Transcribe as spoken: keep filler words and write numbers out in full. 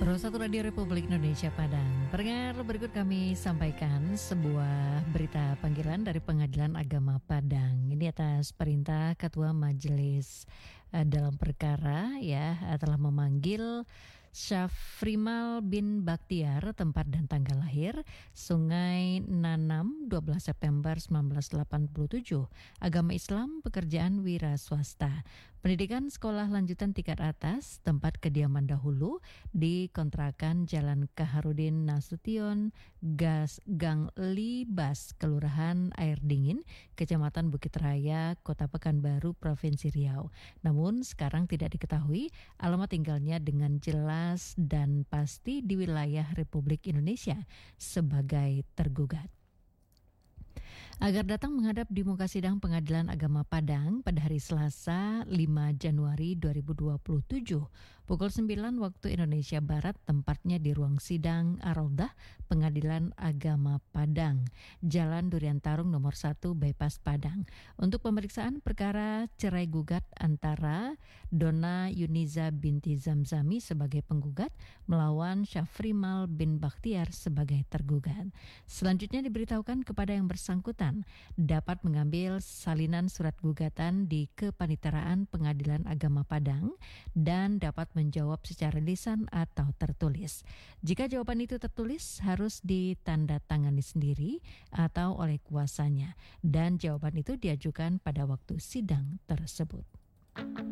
satu Radio Republik Indonesia Padang. Pendengar, berikut kami sampaikan sebuah berita panggilan dari Pengadilan Agama Padang. Ini atas perintah Ketua Majelis uh, dalam perkara ya uh, telah memanggil Syafrimal bin Bakhtiar, tempat dan tanggal lahir Sungai Nanam dua belas September seribu sembilan ratus delapan puluh tujuh, agama Islam, pekerjaan wira swasta, pendidikan sekolah lanjutan tingkat atas, tempat kediaman dahulu di kontrakan Jalan Kaharudin Nasution, Gas Gang Libas, Kelurahan Air Dingin, Kecamatan Bukit Raya, Kota Pekanbaru, Provinsi Riau. Namun sekarang tidak diketahui alamat tinggalnya dengan jelas dan pasti di wilayah Republik Indonesia sebagai tergugat. Agar datang menghadap di muka sidang Pengadilan Agama Padang pada hari Selasa lima Januari dua ribu dua puluh tujuh pukul sembilan waktu Indonesia Barat, tempatnya di ruang sidang Ar-Raudhah Pengadilan Agama Padang, Jalan Durian Tarung nomor satu Bypass Padang, untuk pemeriksaan perkara cerai gugat antara Donna Yuniza binti Zamzami sebagai penggugat melawan Syafrimal bin Bakhtiar sebagai tergugat. Selanjutnya diberitahukan kepada yang bersangkutan dapat mengambil salinan surat gugatan di Kepaniteraan Pengadilan Agama Padang dan dapat menjawab secara lisan atau tertulis. Jika jawaban itu tertulis, harus ditandatangani sendiri atau oleh kuasanya, dan jawaban itu diajukan pada waktu sidang tersebut.